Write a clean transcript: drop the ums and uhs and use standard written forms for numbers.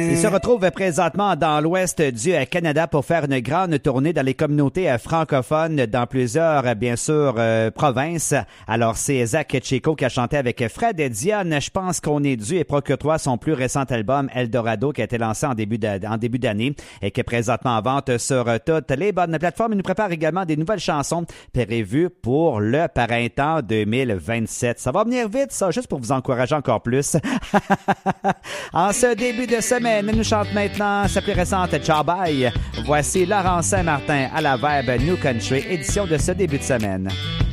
Il se retrouve présentement dans l'ouest du Canada pour faire une grande tournée dans les communautés francophones dans plusieurs, bien sûr, provinces. Alors, c'est Zach Chico qui a chanté avec Fred et Diane. Je pense qu'on est dû et procure-toi son plus récent album Eldorado qui a été lancé en début d'année et qui est présentement en vente sur toutes les bonnes plateformes. Il nous prépare également des nouvelles chansons prévues pour le printemps 2027. Ça va venir vite, ça, juste pour vous encourager encore plus. En ce début de semaine, elle nous chante maintenant sa plus récente Ciao Bye. Voici Laurent Saint-Martin à la Vibe New Country, édition de ce début de semaine.